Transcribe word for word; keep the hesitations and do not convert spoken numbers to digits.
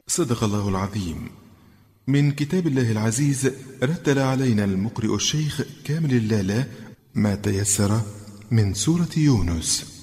صدق الله العظيم. من كتاب الله العزيز رتل علينا المقرئ الشيخ كامل اللالا ما تيسر من سورة يونس.